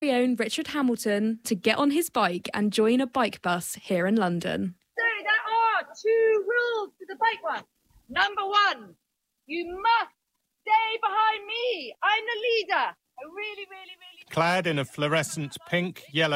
own Richard Hamilton to get on his bike and join a bike bus here in London. So there are 2 rules to the bike one. Number 1, you must stay behind me. I'm the leader. I really. Clad in a fluorescent pink, yellow